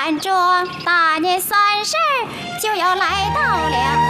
看着大年30就要来到了。